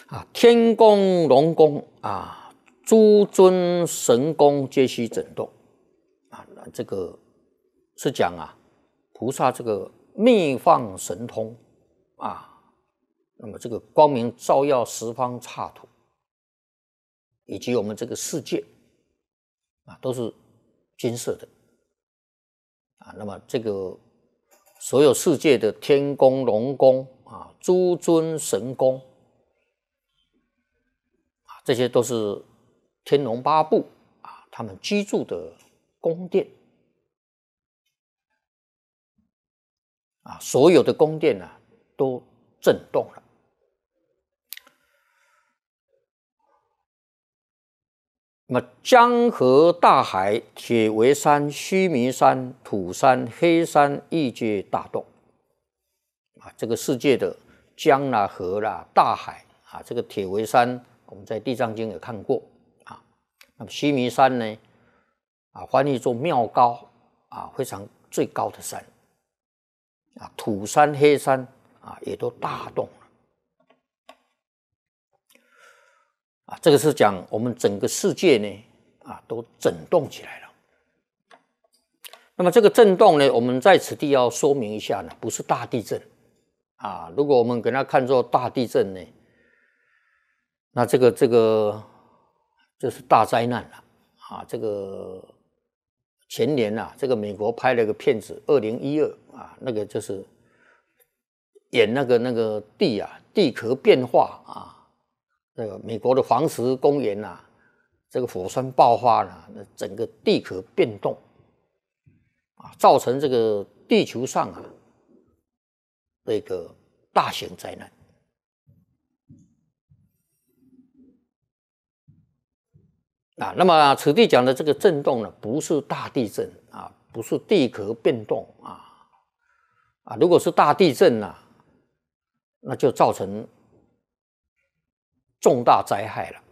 天宫、龙宫诸尊神宫皆须整动这个是讲菩萨这个密放神通那么这个光明照耀十方刹土，以及我们这个世界都是金色的那么这个所有世界的天宫、龙宫诸尊神宫这些都是天龙八部他们居住的宫殿所有的宫殿都震动了。那么江河大海、铁围山、须弥山、土山、黑山亦皆大动这个世界的江啦、河啦、大海这个铁围山我们在地藏经也看过那么须弥山呢翻译作妙高非常最高的山土山、黑山也都大动了这个是讲我们整个世界呢都震动起来了。那么这个震动呢，我们在此地要说明一下呢，不是大地震如果我们给它看作大地震呢，那这个就是大灾难了这个前年这个美国拍了个片子2012那个就是演那个地壳变化这个美国的黄石公园这个火山爆发整个地壳变动造成这个地球上一个大型灾难那么此地讲的这个震动呢，不是大地震不是地壳变动如果是大地震那就造成重大灾害了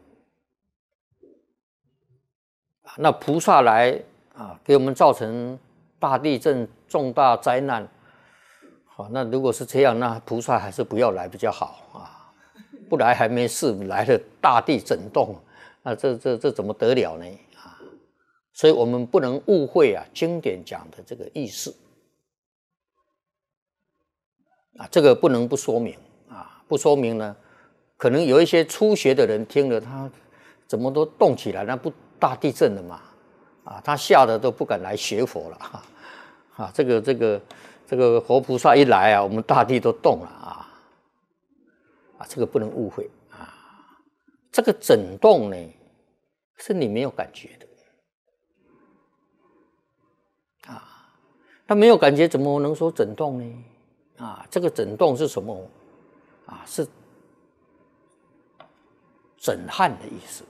那菩萨来给我们造成大地震重大灾难那如果是这样，那菩萨还是不要来比较好不来还没事，来了大地震动这怎么得了呢所以我们不能误会经典讲的这个意思这个不能不说明不说明呢，可能有一些初学的人听了，他怎么都动起来，那不大地震了嘛他吓得都不敢来学佛了这个活菩萨一来我们大地都动了这个不能误会这个震动呢是你没有感觉的他没有感觉怎么能说震动呢这个震动是什么是震撼的意思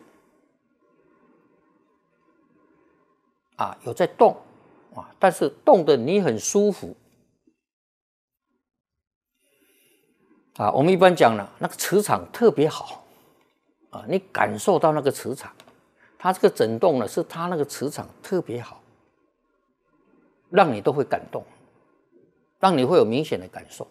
有在动但是动的你很舒服我们一般讲了那个磁场特别好你感受到那个磁场，它这个震动呢是它那个磁场特别好，让你都会感动，让你会有明显的感受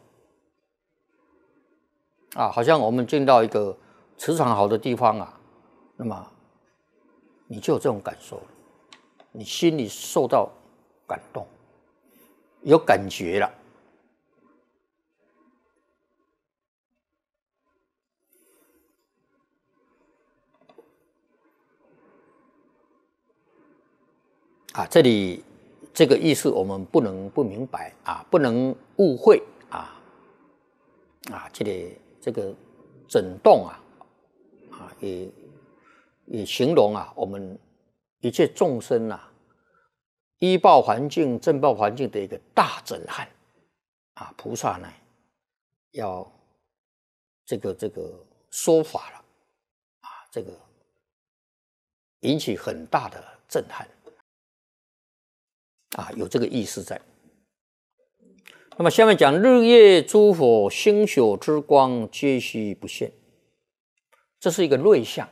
好像我们进到一个磁场好的地方那么你就有这种感受了，你心里受到感动，有感觉了这里这个意思我们不能不明白不能误会这个震动也形容我们一切众生依报环境、正报环境的一个大震撼菩萨呢要这个说法了这个引起很大的震撼有这个意思在。那么下面讲日夜诸佛星宿之光皆须不现，这是一个瑞相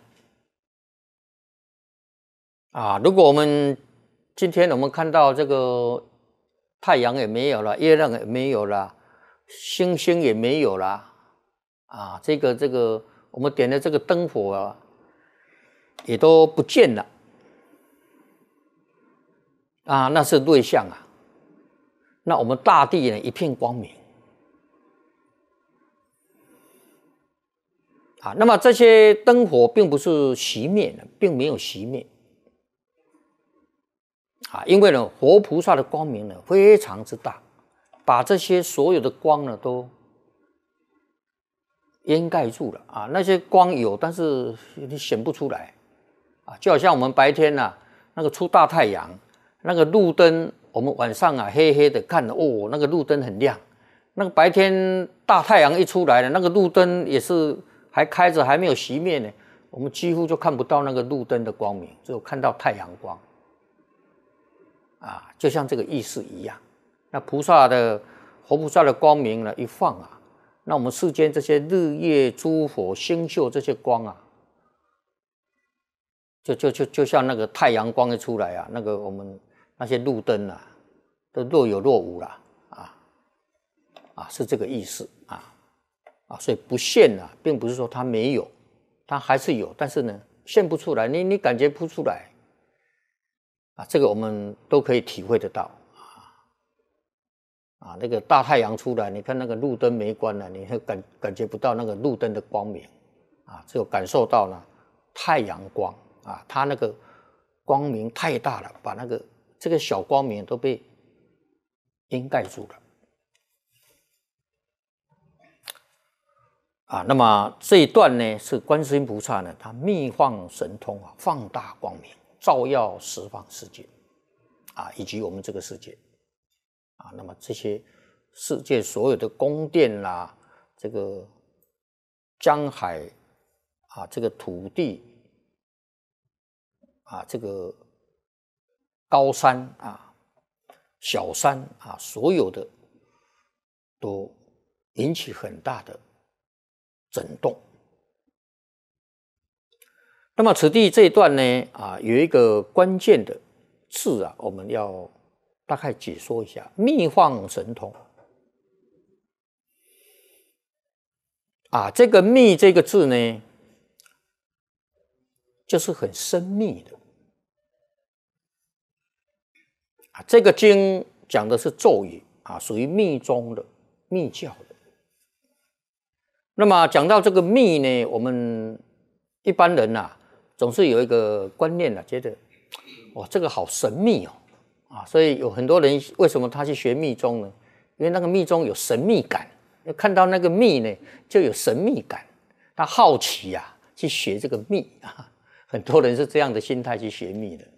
如果我们今天我们看到这个太阳也没有了，月亮也没有了，星星也没有了这个我们点的这个灯火啊，也都不见了啊，那是瑞相啊。那我们大地呢，一片光明啊。那么这些灯火并不是熄灭的，并没有熄灭啊，因为呢，活菩萨的光明呢非常之大，把这些所有的光呢都掩盖住了啊。那些光有，但是你显不出来啊。就好像我们白天啊，那个出大太阳，那个路灯，我们晚上啊黑黑的看哦，那个路灯很亮。那个白天大太阳一出来了，那个路灯也是还开着，还没有熄灭呢。我们几乎就看不到那个路灯的光明，只有看到太阳光啊，就像这个意思一样。那活菩萨的光明呢，一放啊，那我们世间这些日月诸火星宿这些光啊，就像那个太阳光一出来啊，那个我们那些路灯啊，都若有若无了啊，是这个意思啊。所以不现啊，并不是说它没有，它还是有，但是呢，现不出来，你感觉不出来啊，这个我们都可以体会得到啊。那个大太阳出来，你看那个路灯没关了，你会感觉不到那个路灯的光明啊，只有感受到了太阳光啊，它那个光明太大了，把这个小光明都被掩盖住了。那么这一段呢，是观世音菩萨呢，他密放神通啊，放大光明，照耀十方世界以及我们这个世界那么这些世界所有的宫殿啦，这个江海这个土地这个高山小山所有的都引起很大的震动。那么此地这一段呢有一个关键的字我们要大概解说一下，密放神通这个密这个字呢，就是很深密的这个经讲的是咒语属于密宗的密教的。那么讲到这个密呢，我们一般人总是有一个观念觉得这个好神秘所以有很多人为什么他去学密宗呢？因为那个密宗有神秘感，看到那个密呢就有神秘感，他好奇去学这个密很多人是这样的心态去学密的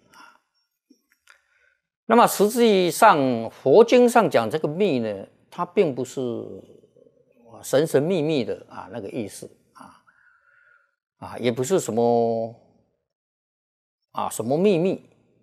那么实际上佛经上讲这个密呢，它并不是神神秘秘的那个意思也不是什么什么秘密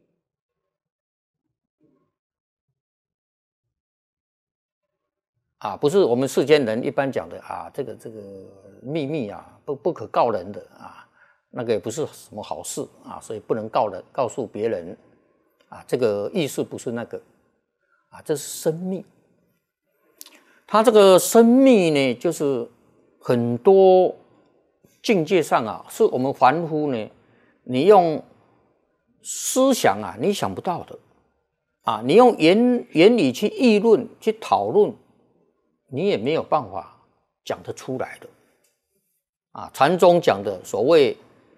不是我们世间人一般讲的这个秘密不可告人的那个也不是什么好事所以不能告诉别人这个意思不是那个这是生密。它这个生密呢，就是很多境界上是我们凡夫呢，你用思想你想不到的你用言语去议论去讨论，你也没有办法讲得出来的禅宗讲的所谓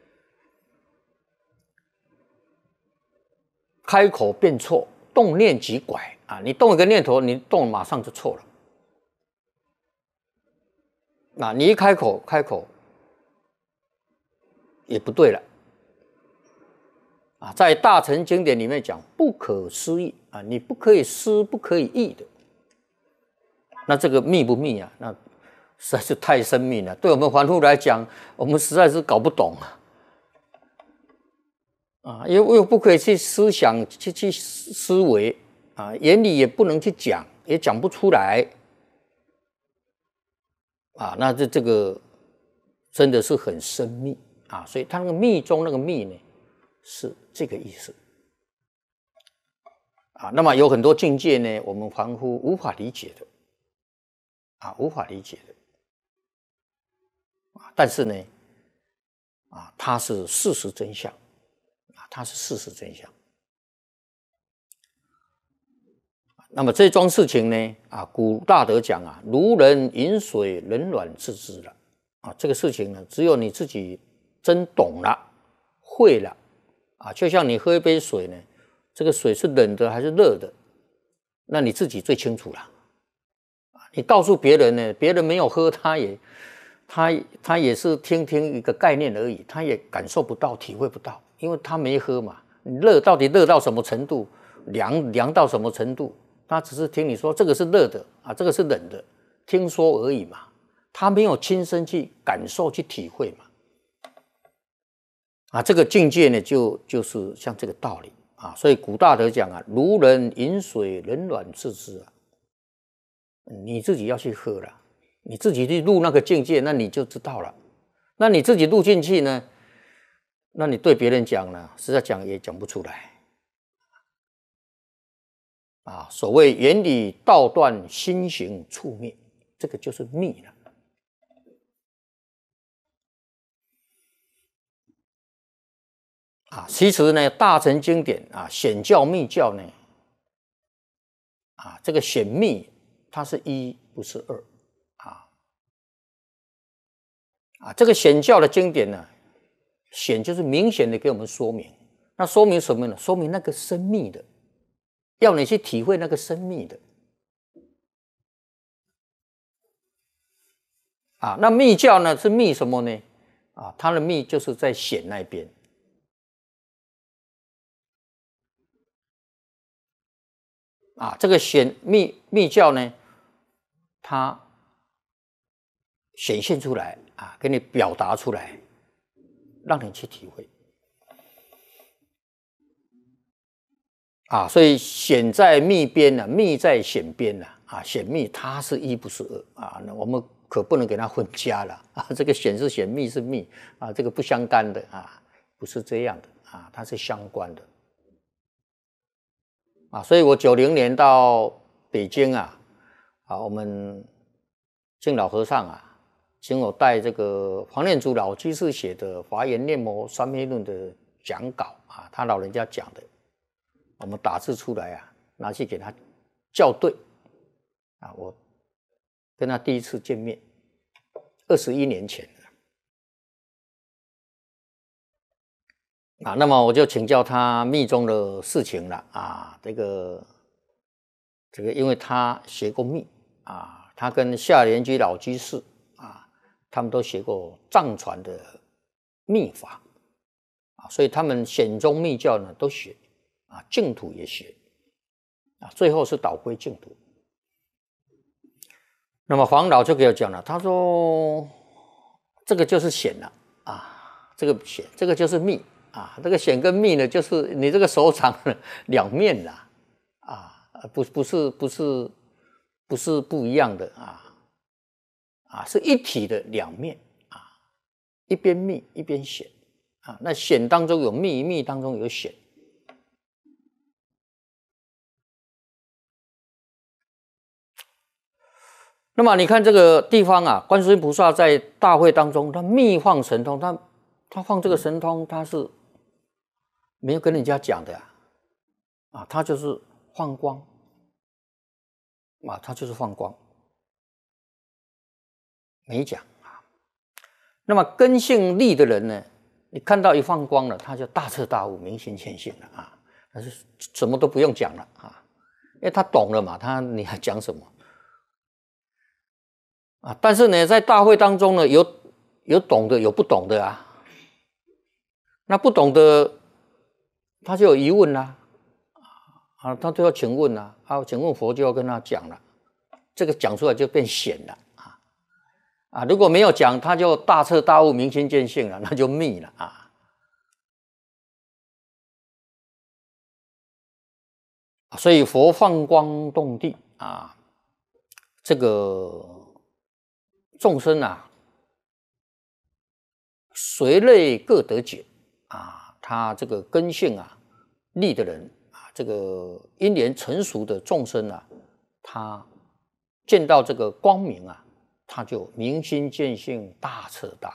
开口便错，动念即拐你动一个念头，你动马上就错了你一开口也不对了在大乘经典里面讲不可思议你不可以思不可以议的，那这个密不密那实在是太深密了，对我们凡夫来讲我们实在是搞不懂又不可以去思想去思维言语也不能去讲，也讲不出来那这个真的是很深密所以他那个密中那个密呢是这个意思那么有很多境界呢，我们凡夫无法理解的无法理解的但是呢它是事实真相它是事实真相。那么这桩事情呢古大德讲如人饮水，冷暖自知了这个事情呢，只有你自己真懂了会了就像你喝一杯水呢，这个水是冷的还是热的，那你自己最清楚了你告诉别人呢，别人没有喝，他也是听一个概念而已，他也感受不到体会不到，因为他没喝嘛。热到底热到什么程度，凉到什么程度，他只是听你说这个是热的这个是冷的，听说而已嘛，他没有亲身去感受去体会嘛这个境界呢就是像这个道理所以古大德讲如人饮水，冷暖自知你自己要去喝了，你自己去入那个境界，那你就知道了。那你自己入进去呢，那你对别人讲呢，实在讲也讲不出来所谓原理道断，心行处灭，这个就是密了其实呢，大乘经典显教密教呢这个显密它是一不是二这个显教的经典呢，显就是明显的给我们说明，那说明什么呢？说明那个深密的，要你去体会那个深密的那密教呢是密什么呢它的密就是在显那边这个显密教呢，它显现出来给你表达出来，让你去体会所以显在密边密在显边显密它是一不是二那我们可不能给它混淆了这个显是显，密是密这个不相干的不是这样的它是相关的所以我90年到北京我们敬老和尚请我带这个黄念祖老居士写的《华严念佛三昧论》的讲稿他老人家讲的，我们打字出来拿去给他校对我跟他第一次见面21年前那么我就请教他密宗的事情了这个因为他学过密他跟夏莲居老居士他们都学过藏传的密法所以他们显宗密教呢都学净土也学最后是导归净土。那么黄老就给我讲了，他说这个就是显了这个显，这个就是密这个显跟密呢，就是你这个手掌两面啦不是不一样的是一体的两面一边密一边显那显当中有密，密当中有显那么你看这个地方观世音菩萨在大会当中，他密放神通，他放这个神通，他是没有跟人家讲的他就是放光他就是放光，没讲那么根性利的人呢，你看到一放光了，他就大彻大悟，明心见性了但是什么都不用讲了因为他懂了嘛，你还讲什么但是呢，在大会当中呢，有懂的，有不懂的那不懂的，他就有疑问啦他就要请问请问佛就要跟他讲了，这个讲出来就变显了如果没有讲，他就大彻大悟，明心见性了，那就密了所以佛放光动地这个众生随类各得解他这个根性利的人这个因缘成熟的众生他见到这个光明他就明心见性，大彻大